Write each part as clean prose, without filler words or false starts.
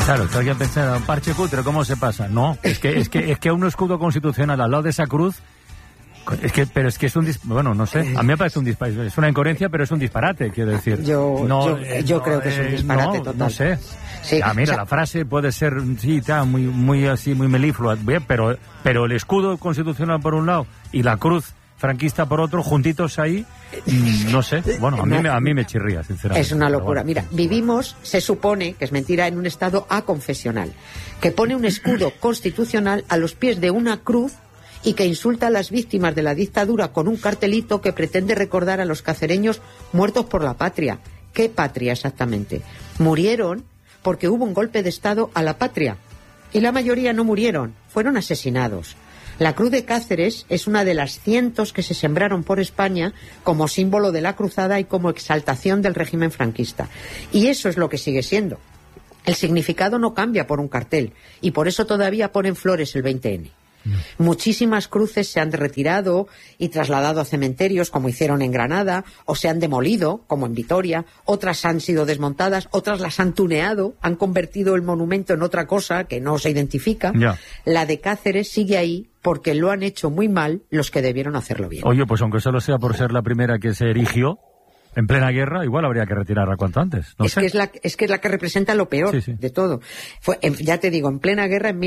Claro, que alguien pensaba, un parche cutre, ¿cómo se pasa? No, es que un escudo constitucional al lado de esa cruz, pero es que es un bueno, no sé, a mí me parece un disparate, es una incoherencia, pero es un disparate, quiero decir. Yo creo que es un disparate total. No sé. Sí, mira, la frase puede ser, sí, muy así, muy meliflua, pero el escudo constitucional por un lado y la cruz franquista por otro, juntitos ahí, no sé. Bueno, a mí me chirría, sinceramente. Es una locura. Bueno. Mira, vivimos, se supone, que es mentira, en un estado aconfesional, que pone un escudo constitucional a los pies de una cruz y que insulta a las víctimas de la dictadura con un cartelito que pretende recordar a los cacereños muertos por la patria. ¿Qué patria exactamente? Murieron porque hubo un golpe de Estado a la patria. Y la mayoría no murieron, fueron asesinados. La Cruz de Cáceres es una de las cientos que se sembraron por España como símbolo de la cruzada y como exaltación del régimen franquista. Y eso es lo que sigue siendo. El significado no cambia por un cartel y por eso todavía ponen flores el 20N. Muchísimas cruces se han retirado y trasladado a cementerios, como hicieron en Granada, o se han demolido, como en Vitoria. Otras han sido desmontadas, otras las han tuneado, han convertido el monumento en otra cosa que no se identifica. Ya. La de Cáceres sigue ahí porque lo han hecho muy mal los que debieron hacerlo bien. Oye, pues aunque solo sea por ser la primera que se erigió en plena guerra, igual habría que retirarla cuanto antes. No sé. Que es la que representa lo peor de todo. Fue, ya te digo, en plena guerra, en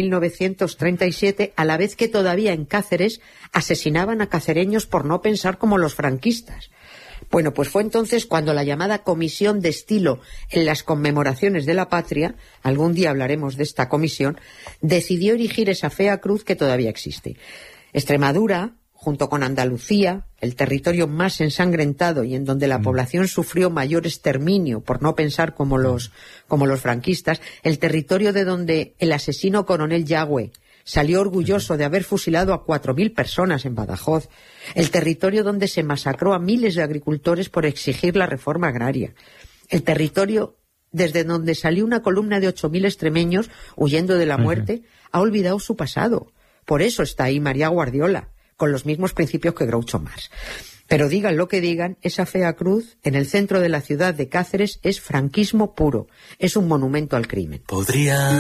1937, a la vez que todavía en Cáceres asesinaban a cacereños por no pensar como los franquistas. Bueno, pues fue entonces cuando la llamada Comisión de Estilo en las conmemoraciones de la patria, algún día hablaremos de esta comisión, decidió erigir esa fea cruz que todavía existe. Extremadura, junto con Andalucía, el territorio más ensangrentado y en donde la población sufrió mayor exterminio por no pensar como los franquistas, el territorio de donde el asesino coronel Yagüe salió orgulloso de haber fusilado a 4.000 personas en Badajoz, el territorio donde se masacró a miles de agricultores por exigir la reforma agraria, el territorio desde donde salió una columna de 8.000 extremeños huyendo de la muerte, ha olvidado su pasado. Por eso está ahí María Guardiola, con los mismos principios que Groucho Marx. Pero digan lo que digan, esa fea cruz en el centro de la ciudad de Cáceres es franquismo puro. Es un monumento al crimen.